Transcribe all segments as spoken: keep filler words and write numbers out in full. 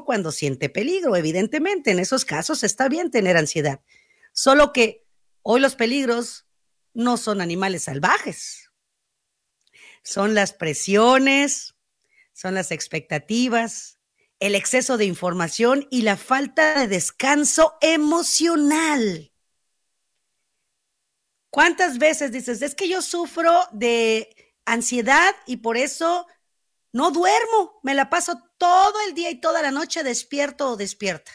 cuerpo cuando siente peligro. Evidentemente, en esos casos está bien tener ansiedad. Solo que hoy los peligros no son animales salvajes. Son las presiones, son las expectativas, el exceso de información y la falta de descanso emocional. ¿Cuántas veces dices, es que yo sufro de ansiedad y por eso no duermo, me la paso todo el día y toda la noche despierto o despierta?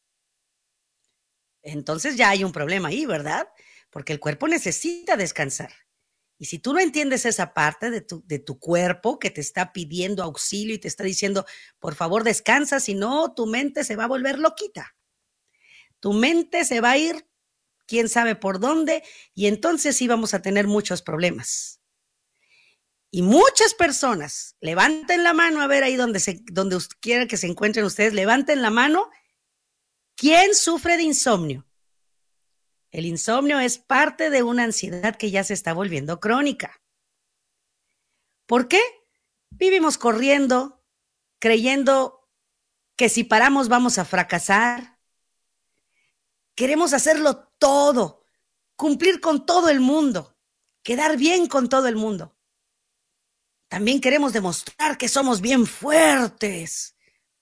Entonces ya hay un problema ahí, ¿verdad? Porque el cuerpo necesita descansar. Y si tú no entiendes esa parte de tu, de tu cuerpo que te está pidiendo auxilio y te está diciendo, por favor descansa, si no, tu mente se va a volver loquita. Tu mente se va a ir quién sabe por dónde, y entonces sí vamos a tener muchos problemas. Y muchas personas, levanten la mano a ver ahí donde, se, donde quiera que se encuentren ustedes, levanten la mano. ¿Quién sufre de insomnio? El insomnio es parte de una ansiedad que ya se está volviendo crónica. ¿Por qué? Vivimos corriendo, creyendo que si paramos vamos a fracasar. Queremos hacerlo todo, cumplir con todo el mundo, quedar bien con todo el mundo. También queremos demostrar que somos bien fuertes.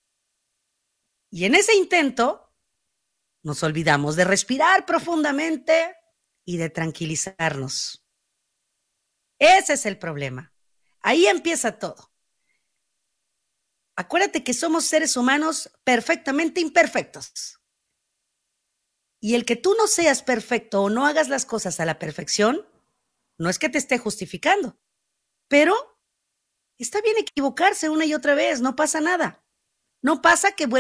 Y en ese intento nos olvidamos de respirar profundamente y de tranquilizarnos. Ese es el problema. Ahí empieza todo. Acuérdate que somos seres humanos perfectamente imperfectos. Y el que tú no seas perfecto o no hagas las cosas a la perfección, no es que te esté justificando, pero está bien equivocarse una y otra vez, no pasa nada. No pasa que